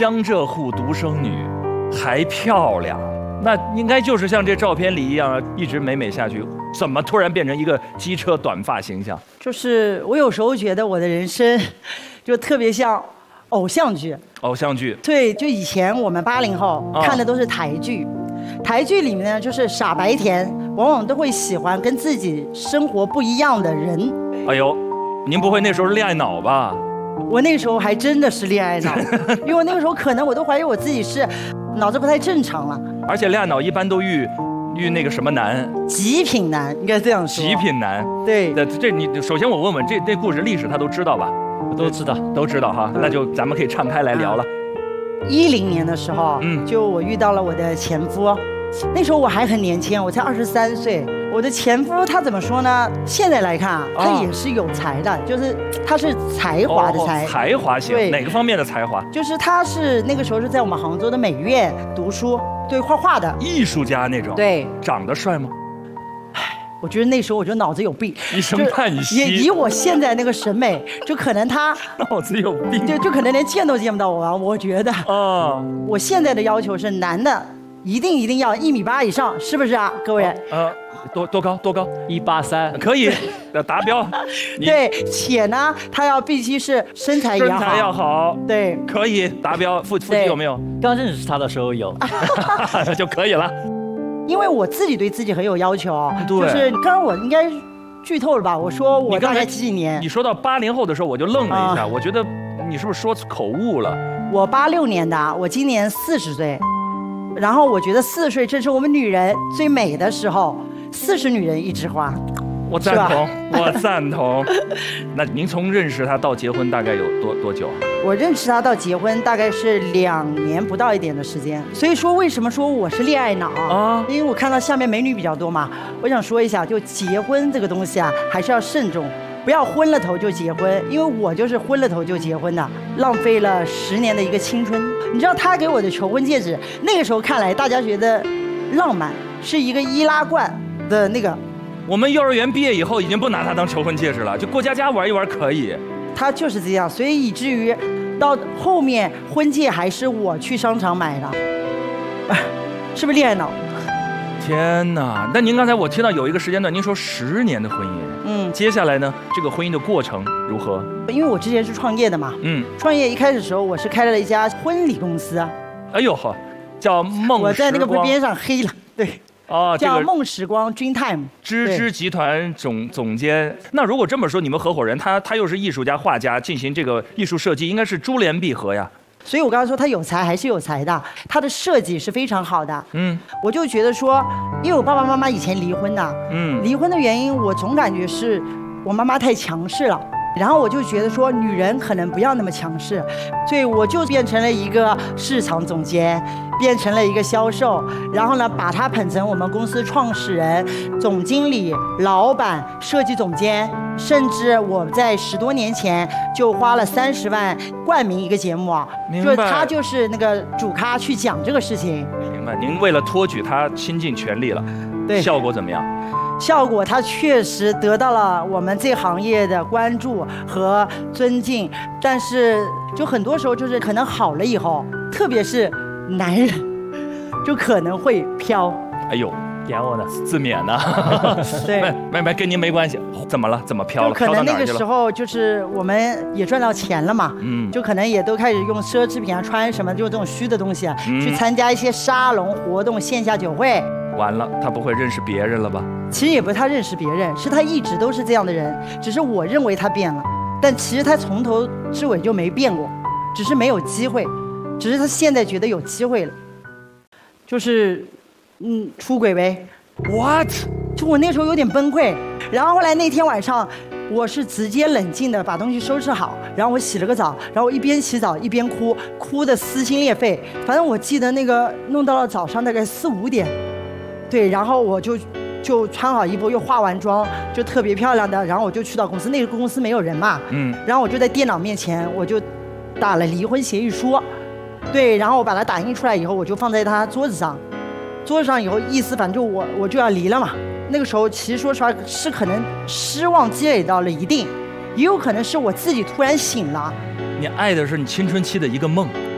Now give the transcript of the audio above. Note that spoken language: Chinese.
江浙沪独生女，还漂亮，那应该就是像这照片里一样，一直美下去。怎么突然变成一个机车短发形象？ 就是我有时候觉得我的人生，就特别像偶像剧。 偶像剧。 对，就以前我们80后看的都是台剧，台剧里面呢，就是傻白甜，往往都会喜欢跟自己生活不一样的人。 哎呦，您不会那时候恋爱脑吧？ 我那时候还真的是恋爱脑，因为我那个时候可能我都怀疑我自己是脑子不太正常了。 而且恋爱脑一般都遇那个什么男， 极品男，应该这样说。 极品男。 对。 这你首先我问问这故事历史他都知道吧？ 都知道， 都知道哈。那就咱们可以敞开来聊了。 10年的时候，就我遇到了我的前夫，那时候我还很年轻，我才23岁。我的前夫他怎么说呢？现在来看啊，他也是有才的，就是他是才华的才。 才华型。对。哪个方面的才华？ 就是他是那个时候是在我们杭州的美院读书，对，画画的。 艺术家那种。对。长得帅吗？ 我觉得那时候我就脑子有病， 一声叹息。 也以我现在那个审美，就可能他脑子有病， 就可能连见都见不到我啊！我觉得我现在的要求是男的一定要1.8米以上，是不是啊，各位？ 多高 ？183， 可以达标。 对，且呢，他要必须是身材要好，对， 可以达标。腹肌有没有？ 刚认识他的时候有， 就可以了。 因为我自己对自己很有要求，就是刚刚我应该剧透了吧？我说我大概几年。 你说到80后的时候，我就愣了一下，我觉得你是不是说口误了？ 我86年的，我今年40岁，然后我觉得40岁正是我们女人最美的时候，40女人一枝花。 我赞同，我赞同。那您从认识他到结婚大概有多久啊？ 我认识他到结婚大概是2年不到一点的时间。所以说，为什么说我是恋爱脑啊？因为我看到下面美女比较多嘛。我想说一下，就结婚这个东西啊，还是要慎重，不要昏了头就结婚。因为我就是昏了头就结婚的，浪费了10年的一个青春。你知道他给我的求婚戒指，那个时候看来大家觉得浪漫，是一个易拉罐的那个。 我们幼儿园毕业以后已经不拿它当求婚戒指了，就过家家玩一玩可以。 他就是这样，所以以至于到后面婚戒还是我去商场买的，是不是恋爱脑？ 天哪！那您刚才我听到有一个时间段，您说10年的婚姻，接下来呢，这个婚姻的过程如何？因为我之前是创业的嘛，创业一开始的时候我是开了一家婚礼公司啊。 哎呦呵，叫梦时光。 我在那个边上黑了，对。叫梦时光 Dream Time， 芝集团总监。那如果这么说，你们合伙人他又是艺术家、画家，进行这个艺术设计，应该是珠联璧合呀。 所以我刚刚说他有才还是有才的，他的设计是非常好的。我就觉得说，因为我爸爸妈妈以前离婚的，离婚的原因我总感觉是我妈妈太强势了。然后我就觉得说，女人可能不要那么强势，所以我就变成了一个市场总监，变成了一个销售，然后呢，把她捧成我们公司创始人、总经理、老板、设计总监，甚至我在10多年前就花了30万冠名一个节目啊，就是他就是那个主咖去讲这个事情。 明白，您为了托举他倾尽全力了，对，效果怎么样？ 效果它确实得到了我们这行业的关注和尊敬，但是就很多时候就是可能好了以后，特别是男人就可能会飘。 哎呦， 点我呢， 自勉呢。 对， 没跟您没关系。怎么了？怎么飘了？ 可能那个时候就是我们也赚到钱了嘛，就可能也都开始用奢侈品啊，穿什么就这种虚的东西啊，去参加一些沙龙活动、线下酒会。 完了，他不会认识别人了吧？ 其实也不是他认识别人，是他一直都是这样的人，只是我认为他变了，但其实他从头至尾就没变过，只是没有机会，只是他现在觉得有机会了，就是出轨呗。 What？ 就我那时候有点崩溃，然后后来那天晚上，我是直接冷静的把东西收拾好，然后我洗了个澡，然后我一边洗澡一边哭，哭得撕心裂肺。反正我记得那个弄到了早上大概4、5点，对，然后我就穿好衣服，又化完妆，就特别漂亮的，然后我就去到公司，那个公司没有人嘛，然后我就在电脑面前，我就打了离婚协议书，对，然后我把它打印出来以后，我就放在他桌子上以后，意思反正我就要离了嘛。那个时候其实说实话是可能失望积累到了一定，也有可能是我自己突然醒了。 你爱的是你青春期的一个梦，